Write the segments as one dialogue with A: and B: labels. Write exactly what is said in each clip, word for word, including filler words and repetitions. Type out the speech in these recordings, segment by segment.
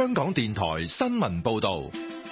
A: 香港電台新聞報道。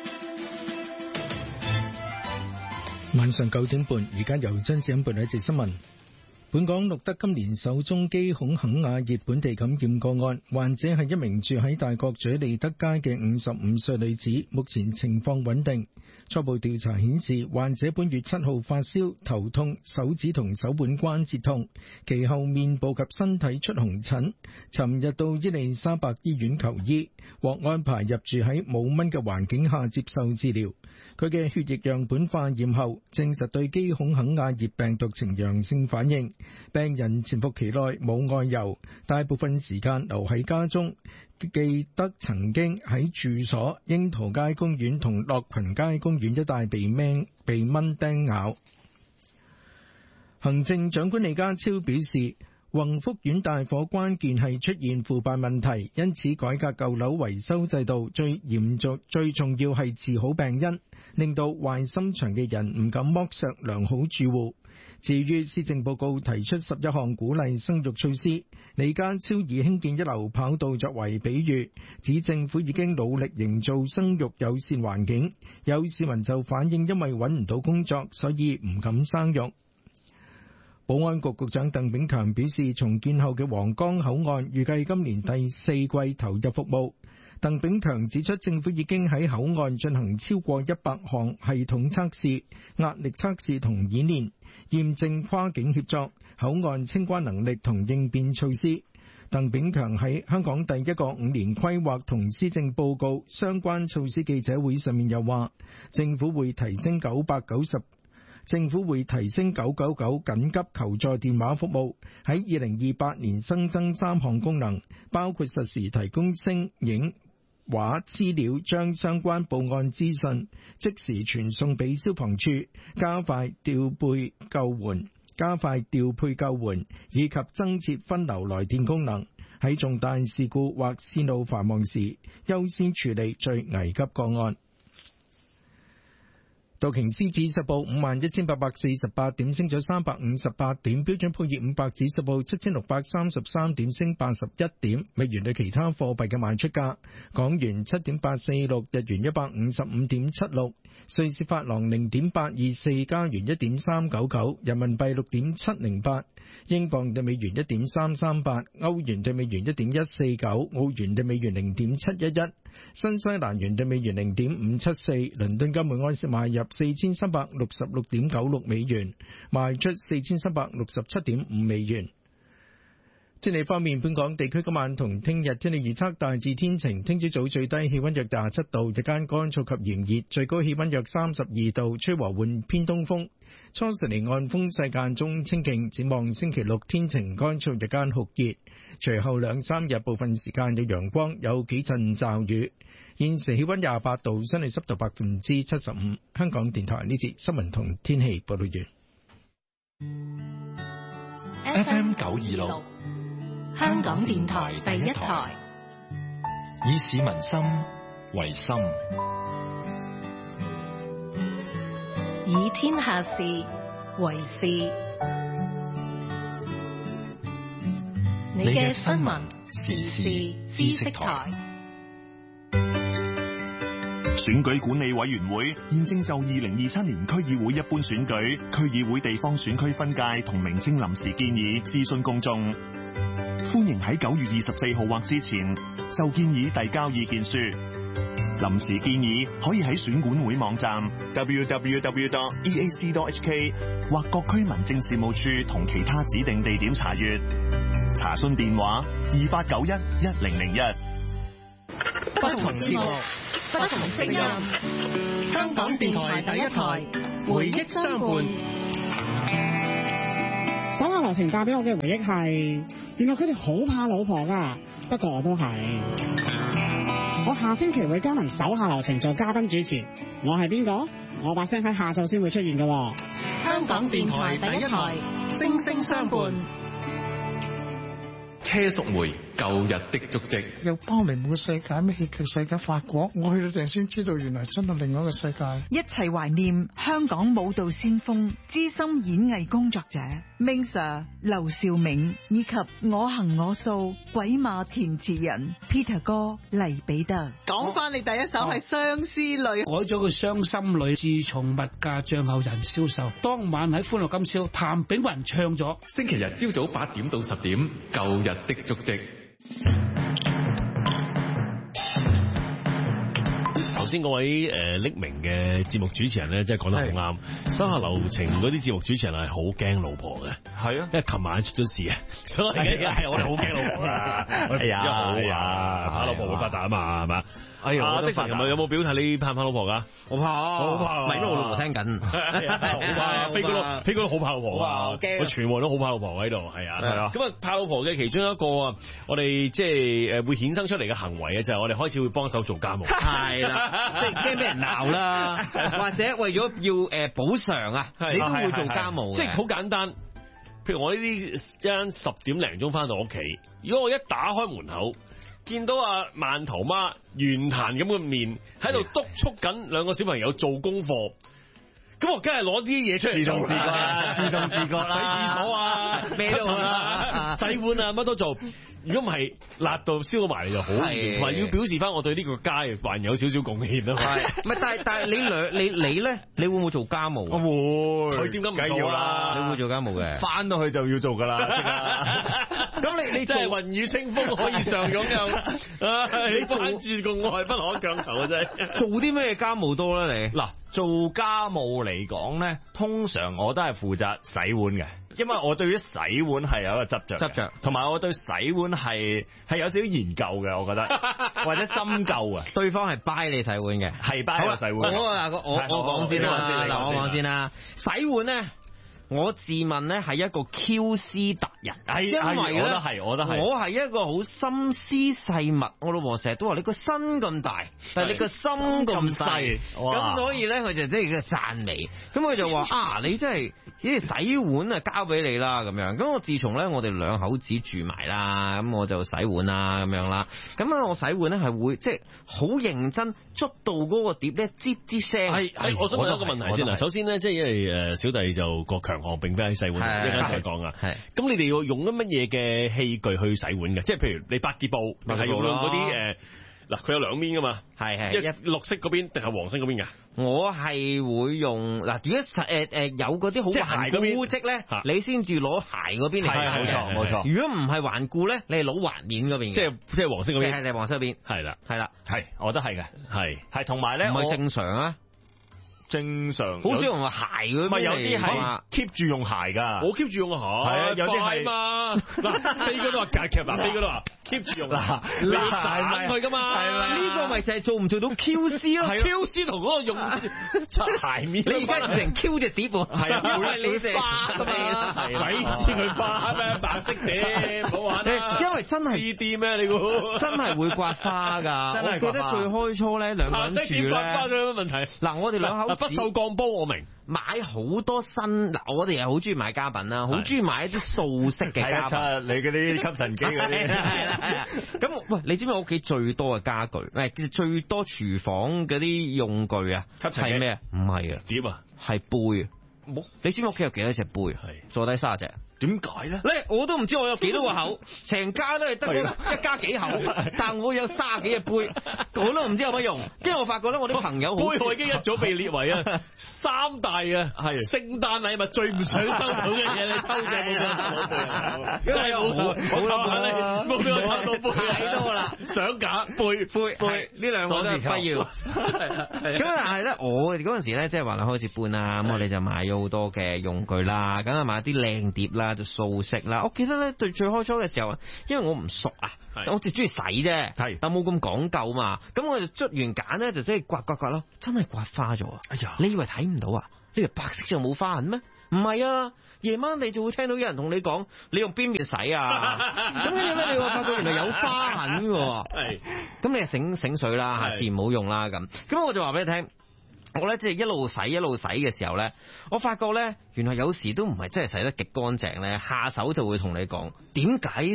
B: 晚上九點半，而家由張子欣報道一節新聞。本港錄得今年首宗基孔肯亞熱本地感染個案，患者係一名住喺大角咀利德街嘅五十五歲女子，目前情況穩定。初步調查顯示，患者本月七號發燒、頭痛、手指同手腕關節痛，其後面部及身體出紅疹，尋日到伊利沙伯醫院求醫，獲安排入住喺冇蚊嘅環境下接受治療。佢嘅血液樣本化驗後，證實對基孔肯亞熱病毒呈陽性反應。病人潛伏期內冇外遊，大部分時間留喺家中。記得曾經喺住所櫻桃街公園同樂群街公園一帶被蚊被蚊叮咬。行政長官李家超表示，宏福苑大火關鍵係出現腐敗問題，因此改革舊樓維修制度最嚴重最重要係治好病因，令到壞心腸嘅人唔敢剝削良好住戶。至於施政報告提出十一項鼓勵生育措施，李家超以興建一流跑道作為比喻，指政府已經努力營造生育友善環境。有市民就反映因為揾唔到工作，所以唔敢生育。保安局局長鄧炳強表示，重建後嘅皇崗口岸預計今年第四季投入服務。鄧炳強指出，政府已經喺口岸進行超過一百項系統測試、壓力測試同演練，驗證跨境協作、口岸清關能力同應變措施。鄧炳強喺香港第一個五年規劃同施政報告相關措施記者會上面又話，政府會提升九百九十政府會提升九九九緊急求助電話服務，喺二零二八年新增三項功能，包括實時提供聲影話資料，將相關報案資訊即時傳送俾消防處，加快調配救援，加快調配救援，以及增設分流來電功能，喺重大事故或線路繁忙時優先處理最危急個案。道瓊斯指數報五萬一千八百四十八點，升咗三百五十八點。標準普爾五百指數報七千六百三十三點，升八十一點。美元對其他貨幣嘅賣出價：港元七點八四六，日元一百五十五點七六，瑞士法郎零點八二四，加元一點三九九，人民幣六點七零八，英鎊對美元一點三三八，歐元對美元一點一四九，澳元對美元零點七一一，新西蘭元對美元零點五七四。倫敦金每安士買入四千三百六十六點九六美元，賣出四千三百六十七點五美元。天氣方面，本港地區今晚同聽日天氣預測大致天晴，聽朝早最低氣溫約廿七度，日間乾燥及炎熱，最高氣溫約三十二度，吹和緩偏東風。初時離岸風勢間中清勁，展望星期六天晴乾燥，日間酷熱，隨後兩三日部分時間有陽光，有幾陣驟雨。現時氣溫廿八度，相對濕度百分之七十五。香港電台呢節新聞同天氣報道完。
A: F M 九二六，
C: 香港電台第一台，
A: 以市民心為心，
C: 以天下事為事。你嘅新聞時事知識台。
D: 選舉管理委員會現正就二零二七年區議會一般選舉、區議會地方選區分界同名稱臨時建議諮詢公眾，歡迎喺九月二十四號或之前就建議遞交意見書。臨時建議可以喺選管會網站 double-u double-u double-u 點 e a c 點 h k 或各區民政事務處同其他指定地點查閱。查詢電話二八九一一零零一。
C: 不同節目，不同聲音，香港電台第一台，回憶相伴。
E: 手下留情帶俾我嘅回憶係，原來佢哋好怕老婆噶，不過我都係。我下星期會加盟手下留情做嘉賓主持，我係邊個？我把聲喺下晝先會出現嘅。
C: 香港電台第一台，聲聲相伴。
A: 車淑梅舊日的足跡。
F: 有包尼姆嘅世界，咩戲劇世界，法國，我去到定先知道原來真係另外一個世界。
G: 一齊懷念香港舞蹈先鋒、資深演藝工作者 Ming Sir 劉兆銘，以及我行我素鬼馬填詞人 Peter 哥黎彼得。講翻你第一首係相思淚，
H: 改咗個傷心淚。自從物價漲後人銷售，當晚喺歡樂今宵，譚炳雲唱咗。
A: 星期日朝早八點到十點，舊日的足跡。
I: 頭先嗰位誒匿名嘅節目主持人咧，真係講得好啱。手下留情嗰啲節目主持人係好驚老婆嘅，係啊，因為琴晚出咗事啊，所以係我哋好驚老婆啊。係啊，係啊，怕老婆會發達啊嘛，係嘛？哎呀，我的神，琴日有冇表態？你怕唔怕老婆噶？
J: 我怕，我怕，唔係因為我老婆聽緊，
I: 好怕，飛哥都飛哥都好怕老婆啊，我全部都好怕老婆喺度，係啊，係啊。咁啊，怕老婆嘅其中一個啊，我哋即係誒會衍生出嚟嘅行為啊，就係我哋開始會幫手做家務，
J: 係啦，即係驚俾人鬧啦，或者為咗要誒補償啊，你都會做家務，
I: 即係好簡單。譬如我呢啲一陣十點零鐘翻到屋企，如果我一打開門口，見到阿饅頭媽圓壇咁嘅面喺度督促緊兩個小朋友做功課，咁我梗係攞啲嘢出嚟，自動自覺啦，自動自覺啦，洗廁所啊，咩都好啦，洗碗啊，乜都做。如果唔係辣到燒埋嚟就好嚴，同埋要表示翻我對呢個家還有少少貢獻啊。
J: 係，唔係但係但係你兩你你咧，你會唔會做家務？我
I: 會，佢點解唔做啦？
J: 你會做家務嘅，
I: 翻到去就要做噶啦。咁你你真係雲雨清風可以上擁有，你關注個愛不可強求啊！真係
J: 做啲咩家務多咧？你
K: 嗱，做家務嚟講咧，通常我都係負責洗碗嘅，因為我對於洗碗係有一個執着，執着，同埋我對洗碗係係有少少研究嘅，我覺得或者深究啊。
J: 對方係掰你洗碗嘅，
K: 係掰我洗碗。
J: 我嗱我我講先啦，嗱我講先啦，洗碗咧。我自問咧係一個 Q C 達人，係因為咧，我都係，我都係，我係一個好心思細密。我老婆成日都話你個身咁大，但係你個心咁細，咁所以咧佢就即係個讚美。咁佢就話啊，你真係呢洗碗啊交俾你啦咁樣。咁我自從咧我哋兩口子住埋啦，咁我就洗碗啦咁樣啦。咁啊我洗碗咧係會即係好認真捽到嗰個碟咧吱吱聲。
I: 係係，我想問一個問題先啦。首先咧，即係因為誒小弟就國強項並非喺洗碗，一陣間再講啊。係，咁你哋要用咗乜嘢嘅器具去洗碗嘅？即係譬如你百潔布，定係用嗰啲誒嗱，佢有兩邊噶嘛？係係，一綠色嗰邊定係黃色嗰邊㗎？
J: 我係會用嗱，如果實誒誒有嗰啲好頑固污漬咧，你先至攞鞋嗰邊嚟洗。係冇錯冇錯。如果唔係頑固咧，你係攞滑面嗰邊。即係即係黃色嗰邊。係係黃色嗰邊。係啦係啦係，我覺得係嘅。係係同埋咧，唔係正常啊。正常，好少用鞋嘅，唔係有啲係 keep 住用鞋㗎。
I: 我 keep 住用鞋，係啊，有啲係嘛。嗱，飛哥都話夾夾，嗱飛哥都話 keep 住用。嗱，你散佢㗎嘛？係咪？
J: 呢個咪就係做唔做到 Q C 咯？Q C 同嗰個用鞋面，你而家成 Q 隻碟喎。係啊，因為你花㗎嘛，
I: 鬼知佢花咩？白色碟，唔好玩啦。
J: 因為真係
I: C D 咩？你估
J: 真係會刮花㗎。我記得最開初咧，兩個人住咧。刮花咗有乜問題？嗱，我哋兩口。
I: 不鏽鋼煲我明，
J: 買好多新嗱，我哋又好中意買家品啦，好中意買一啲素色嘅家品。你嗰啲吸塵機嗰啲，係啦係啦。咁喂，你知唔知我屋企最多嘅家具？誒，最多廚房嗰啲用具啊，係咩啊？唔係啊，碟啊，係杯啊。冇，你知唔知屋企有幾多隻杯？係坐低卅隻。點解咧？咧我都唔知我有幾多個口，成家都係得一家幾口，但我有卅幾隻杯，我都唔知有乜用。跟住我發覺咧，我啲朋友
I: 杯我已經一早被列為啊三大啊係聖誕禮物最唔想收到嘅嘢，你抽獎冇俾我抽到杯，真係好好啦，冇俾我抽到杯太多啦，想假杯杯杯呢兩個都係不要。
J: 咁但係咧，我嗰陣時咧即係話你開始搬啦，咁我哋就買咗好多嘅用具啦，梗係買啲靚碟啦。就素色啦，我記得咧對最開初嘅時候，因為我唔熟啊，我只中意洗啫，但冇咁講究嘛。咁我就捽完揀咧，就即係刮刮刮咯，真係刮花咗啊！哎呀，你以為睇唔到啊？你以為白色就冇花痕咩？唔係啊，夜晚你就會聽到有人同你講，你用邊面洗啊？咁跟住咧，你會發覺原來有花痕嘅，係，咁你就醒醒水啦，下次唔好用啦咁。咁我就話俾你聽。我咧即係一路洗一路洗嘅時候咧，我發覺咧原來有時都唔係真係洗得極乾淨咧，下手就會同你講點解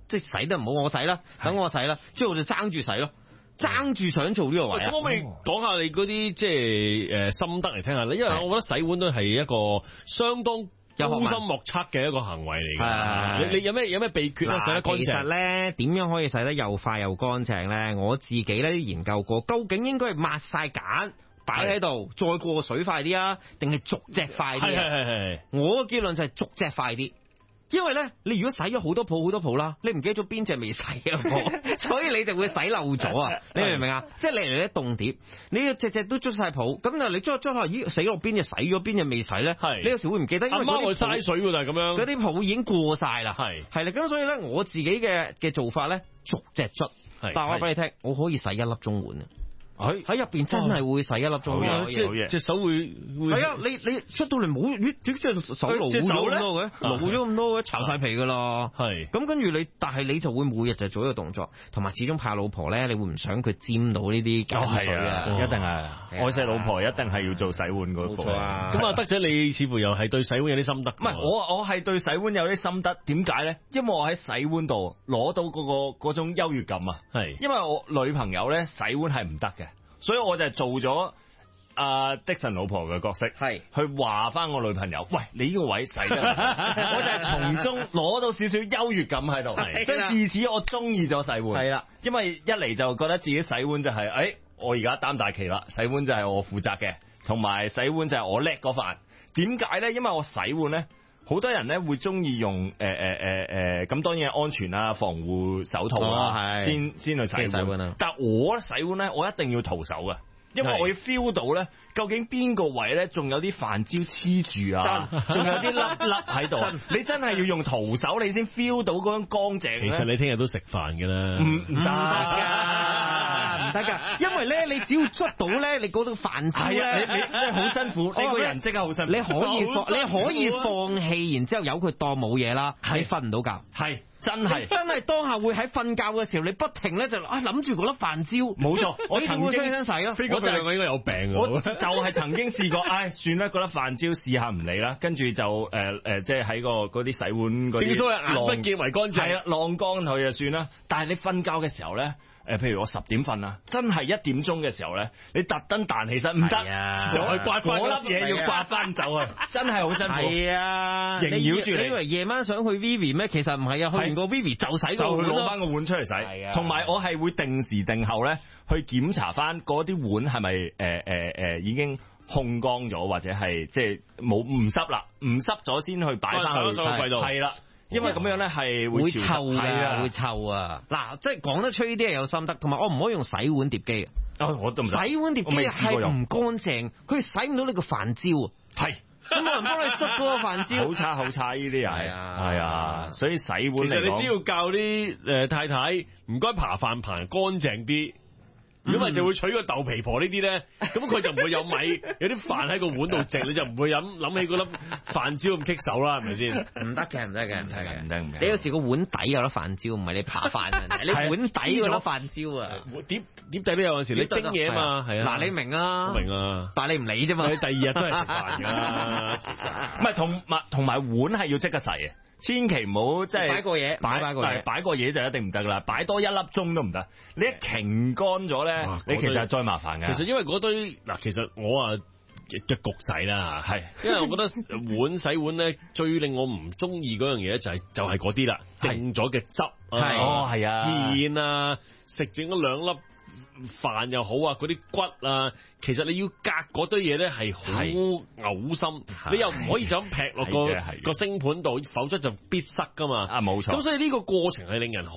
J: 即係洗得唔好我洗啦，等我洗啦，之後我就爭住洗咯。爭住想做呢個位啊！
I: 咁可唔可以講下你嗰啲即係誒心得嚟聽下咧？因為我覺得洗碗都係一個相當高深莫測嘅一個行為嚟嘅。你你有咩有咩秘訣咧？洗得乾淨？
J: 其實咧點樣可以洗得又快又乾淨咧？我自己咧研究過，究竟應該係抹晒鹼擺喺度，再過水快啲啊，定係逐隻快啲？係
I: 係係。
J: 我嘅結論就係逐隻快啲。因為咧，你如果洗咗好多鋪好多鋪啦，你唔記得咗邊隻未洗啊，所以你就會洗漏咗啊！你明唔明啊？即係你嚟一凍碟，你隻隻都捽晒鋪，咁但係你捽捽下，咦死落邊隻洗咗，邊隻未洗咧？係你有時會唔記得，因為嗰啲
I: 嘥水㗎，就係咁樣。
J: 嗰啲鋪已經過晒啦，係係啦，咁所以咧，我自己嘅嘅做法咧，逐隻捽。但係我話俾你聽，我可以洗一粒鐘碗啊！喺喺入邊真係會洗一粒鐘嘅，
I: 即係隻手會會
J: 係啊！你你出到嚟冇，咦？點解手老咗咁多嘅？老咗咁多嘅，巢晒皮噶啦。係咁跟住你，但係你就會每日就做一個動作，同埋始終怕老婆咧，你會唔想佢沾到呢啲鹼水啊？
K: 一定係愛錫老婆，一定係要做洗碗嗰個。
I: 咁啊，德仔你似乎又係對洗碗有啲心得。
K: 唔係我我係對洗碗有啲心得，點解咧？因為我喺洗碗度攞到嗰個嗰種優越感啊。係因為我女朋友咧洗碗係唔得嘅。所以我就做咗阿迪神老婆嘅角色，係去話翻我女朋友，喂，你呢個位洗得，我就係從中攞到少少優越感喺度，所以自此我中意咗洗碗。係啦，因為一嚟就覺得自己洗碗就係、是，誒、哎，我而家擔大旗啦，洗碗就係我負責嘅，同埋洗碗就係我叻嗰份。點解咧？因為我洗碗咧。好多人咧會中意用誒誒誒誒，咁、呃呃呃、當然係安全啊，防護手套啊，哦、先先去洗碗啊。但係我洗碗咧，我一定要徒手嘅，因為我要 feel 到咧，究竟邊個位咧仲有啲飯焦黐住啊，仲有啲粒粒喺度。你真係要用徒手，你先 feel 到嗰種乾淨。
I: 其實你聽日都食飯嘅啦，
K: 唔唔得
J: 㗎，唔得㗎，因為咧你只要捽到咧，你嗰種飯焦咧，
K: 你你好辛苦，你個人即刻好辛苦。
J: 你可以放，你可以放棄，然之後由佢當冇嘢啦，你瞓唔到覺。
K: 係。真係
J: 真係當下會喺瞓覺嘅時候，你不停咧就啊諗住嗰粒飯焦。
K: 冇錯，我曾經
J: 真洗咯。
I: 我就兩個應該有病。
K: 我就係曾經試過，唉，算啦，嗰粒飯焦試下唔理啦，跟住就誒誒，即係喺個嗰啲洗碗嗰啲。正所謂眼不見為乾淨。係啊，晾乾佢就算啦。但係你瞓覺嘅時候咧。誒，譬如我十點瞓啊，真係一點鐘嘅時候咧，你特登彈起身唔得，就去刮嗰粒嘢要刮翻走啊，真係好辛苦。係啊，縈繞住你。你以為夜晚想去 Vivi 咩？其實唔係啊，去完個 Vivi 就洗個碗，就去攞翻個碗出嚟洗。係啊，同埋我係會定時定候咧去檢查翻嗰啲碗係咪誒誒誒已經烘乾咗，或者係即係冇唔濕啦，唔濕咗先去擺翻去櫃度。係啦。因為咁樣咧係會
J: 臭啊，會臭啊！嗱，即係講得出呢啲係有心得，同埋我唔可以用洗碗碟機啊！
K: 我都唔
J: 洗碗碟機係唔乾淨，佢洗唔到你個飯焦啊！
K: 係，
J: 咁冇人幫你捉嗰個飯焦，
K: 好差好差呢啲人係啊係啊，所以洗碗嚟講，
I: 其實你只要教啲誒太太唔該扒飯盤乾淨啲。如果唔係就會娶個豆皮婆呢啲咧，咁佢就唔會有米，有啲飯喺個碗度剩，你就唔會諗諗起嗰粒飯焦咁棘手啦，係咪先？
J: 唔得嘅，唔得嘅，唔得嘅，
K: 唔得唔得。
J: 你有時個碗底有粒飯焦，唔係你扒飯問題，你碗底嗰粒飯焦啊，
I: 碟碟底都有陣時你蒸嘢啊嘛，係啊。
J: 嗱你明啊？
I: 明啊，
J: 但係你唔理啫嘛。
I: 你第二日都係食飯㗎，其實。
K: 唔係同埋同埋碗係要即刻洗嘅。千祈唔好即係
J: 擺個嘢，擺擺個嘢，
K: 擺個嘢就一定唔得噶啦，擺多一粒鐘都唔得。你一擎乾咗咧，你其實係再麻煩嘅。
I: 其實因為嗰堆嗱，其實我啊嘅焗洗啦，係，因為我覺得碗洗碗咧最令我唔中意嗰樣嘢就係就係嗰啲啦，剩咗嘅汁，
K: 係哦係啊，
I: 芡啊，食剩咗兩粒飯又好啊，嗰啲骨啊，其實你要隔嗰堆嘢咧係好嘔心，你又唔可以就咁劈落個個星盤度，否則就必塞噶嘛。
K: 啊，冇錯。
I: 咁所以呢個過程係令人好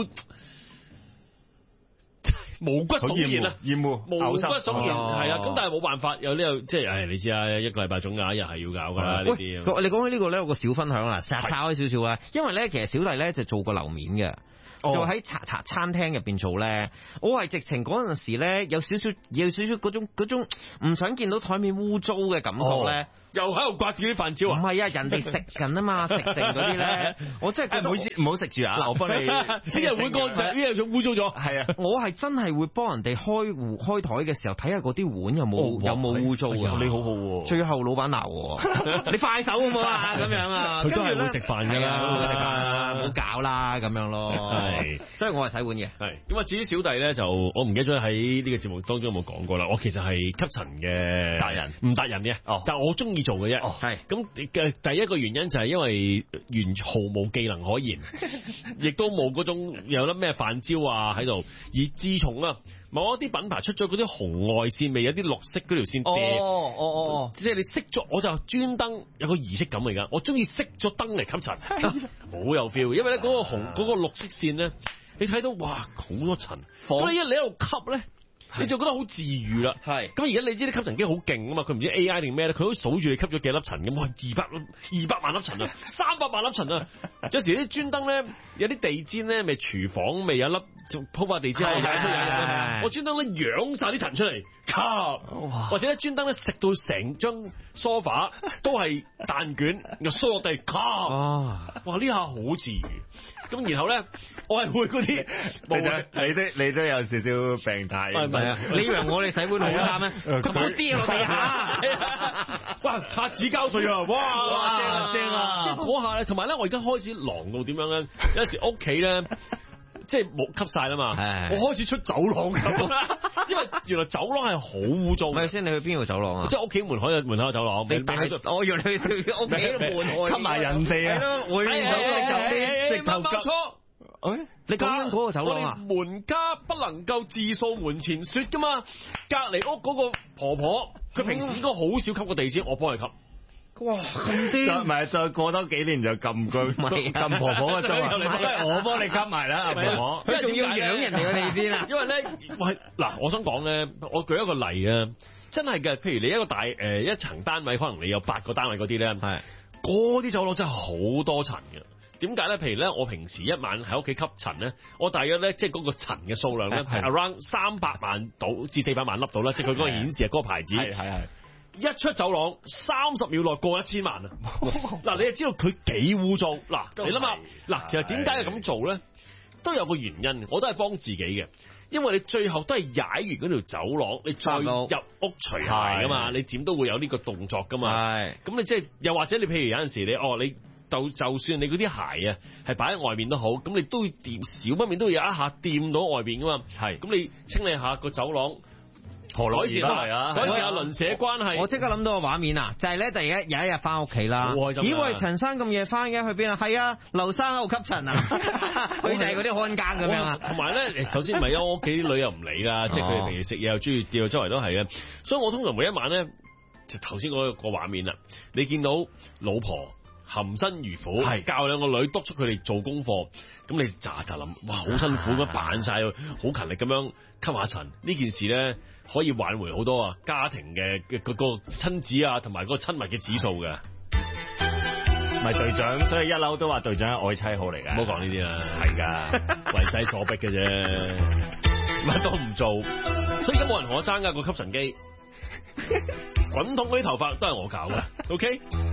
I: 毛骨悚然啊，
K: 厭惡，
I: 毛骨悚然係啊。咁但係冇辦法，有呢個即係，唉，你知啊，一個禮拜總有一日係要搞噶啦呢啲。
J: 你講起呢個咧，有個小分享啦，拆開少少啊。因為咧，其實小弟咧就做過樓面嘅。就喺茶茶餐廳入邊做咧，我係直情嗰陣時咧有少少有少少嗰種嗰種唔想見到台面污糟嘅感覺咧，
I: 又喺度刮住啲飯焦啊？
J: 唔係啊，人哋食緊啊嘛，食剩嗰啲咧，我真係覺得
K: 唔好唔好食住啊！我幫你，
I: 聽日會乾淨，呢日就污糟咗。
K: 係啊，
J: 我係真係會幫人哋開壺開台嘅時候睇下嗰啲碗有冇有冇污糟啊！
I: 你好好喎，
J: 最後老闆鬧我，你快手好唔好啊？咁樣啊，
I: 佢都係會食飯㗎啦，
J: 唔好搞啦咁樣咯。係，所以我係洗碗嘅。
I: 係咁啊，至於小弟咧，就我唔記得咗喺呢個節目當中有冇講過啦。我其實係吸塵嘅達人，唔達人嘅，哦，但係我中意做嘅啫。哦，係。咁嘅第一個原因就係因為完毫無技能可言，亦都冇嗰種有粒咩飯焦啊喺度。而自從啊某一啲品牌出咗嗰啲紅外線，未有啲綠色嗰條線，
J: 哦哦哦，
I: 即係你熄咗，我就專登有個儀式感嚟㗎。我中意熄咗燈嚟吸塵，好有 feel。因為咧嗰個紅嗰個綠色線咧，你睇到哇好多塵，咁你一你喺度吸咧。你就覺得好治愈啦，係咁而家你知啲吸塵機好勁啊嘛，佢唔知 A I 定咩咧，佢都數住你吸咗幾粒塵咁，哇二百二百萬粒塵啊，三百萬粒塵啊，有時啲專登咧有啲地氈咧，咪廚房咪有一粒鋪塊地氈啊，踩出嚟，我專登咧揚晒啲塵出嚟吸，或者咧專登咧食到成張梳化都係蛋卷，又梳落地吸，哇呢下好治愈。咁然後咧，我係會嗰啲，
K: 你都你都有少少病態。
J: 係咪啊？你以為我哋洗碗好差咩？佢冇跌落地下，
I: 哇！擦紙膠水啊！哇！
J: 哇正啊正啊！
I: 即係嗰下咧，同埋咧，我而家開始狼到點樣咧？有時屋企咧，即係冇吸晒啦嘛，我開始出走廊咁，因為原來走廊係好污糟。
J: 咪先，你去邊個走廊啊？
I: 即係屋企門口有門口有走廊。
J: 你大我以為你去屋企門外，
K: 吸埋人哋啊！
J: 係咯，我以為
I: 直頭冇錯。
J: 誒，你講緊嗰個走廊啊？
I: 門家不能夠自掃門前雪噶嘛。隔離屋嗰個婆婆，佢平時應該好少吸個地氈，我幫佢吸。
J: 哇，咁啲，
K: 唔係再過多幾年就撳佢撳婆婆嘅啫，我幫你吸埋啦，婆婆。
J: 佢仲要養人哋嘅地氈啊？
I: 因為咧，喂，嗱，我想講咧，我舉一個例啊，真係嘅，譬如你一個大誒、呃、一層單位，可能你有八個單位嗰啲咧，係嗰啲走廊真係好多塵嘅。點解咧？譬如咧，我平時一晚喺屋企吸塵咧，我大約咧即係嗰個塵嘅數量咧係 around 三百萬到至四百萬粒到啦，即係佢嗰個顯示係嗰個牌子。係係係。一出走廊，三十秒內過一千萬啊！嗱，你就知道佢幾污糟。嗱，你諗下，嗱，其實點解要咁做咧？都有個原因，我都係幫自己嘅，因為你最後都係踩完嗰條走廊，你再入屋除鞋噶嘛，你點都會有呢個動作噶嘛。係，咁你即係又或者你譬如有陣時你哦你。就就算你嗰啲鞋啊，係擺喺外面都好，咁你都要掂少不免都要有一下掂到外邊噶嘛。係，咁你清理下個走廊，改善啊，改善下鄰舍關係。
J: 我即刻諗到個畫面啊，就係咧，第一有一日翻屋企啦，咦喂，陳生咁夜翻嘅，去邊啊？係啊，劉生喺度吸塵啊，佢就係嗰啲看更咁樣啊。
I: 同埋咧，首先唔係啊，我屋企啲女又唔理啦，即係佢哋平時食嘢又中意掉周圍都係嘅，所以我通常每一晚咧，就頭先嗰個畫面啦，你見到老婆含辛茹苦，係教兩個女督促佢哋做功課，咁你咋咋諗，哇，好辛苦咁扮晒，好勤力咁樣吸下塵，呢件事咧可以挽回好多啊家庭嘅嘅嗰個親子啊，同埋嗰個親密嘅指數嘅。
K: 咪隊長，所以一樓都話隊長係愛妻號嚟㗎，
I: 唔好講呢啲啦，
K: 係㗎，
I: 為勢所逼嘅啫，乜都唔做，所以而家冇人同我爭㗎個吸塵機，滾筒嗰啲頭髮都係我搞嘅 ，OK。